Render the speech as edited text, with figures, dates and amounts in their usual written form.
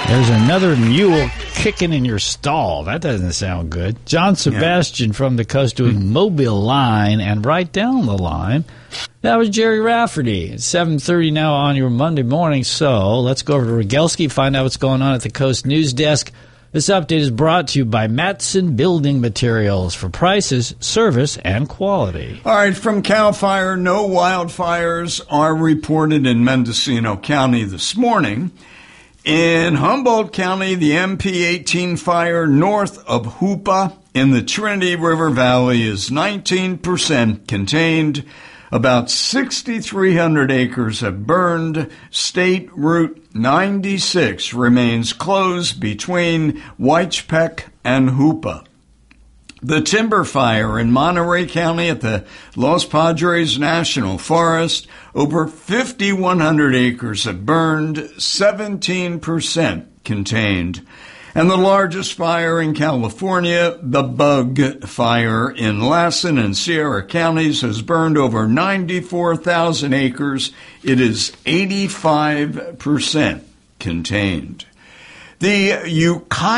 There's another mule kicking in your stall. That doesn't sound good. John Sebastian from the coast doing Mobile Line and right down the line. That was Jerry Rafferty. It's 7:30 now on your Monday morning. So let's go over to Rogelski, find out what's going on at the Coast News Desk. This update is brought to you by Matson Building Materials for prices, service, and quality. All right, from CAL FIRE, no wildfires are reported in Mendocino County this morning. In Humboldt County, the MP18 fire north of Hoopa in the Trinity River Valley is 19% contained. About 6,300 acres have burned. State Route 96 remains closed between Whitechpeck and Hoopa. The timber fire in Monterey County at the Los Padres National Forest, over 5,100 acres have burned, 17% contained. And the largest fire in California, the Bug Fire in Lassen and Sierra counties, has burned over 94,000 acres. It is 85% contained. The Ukiah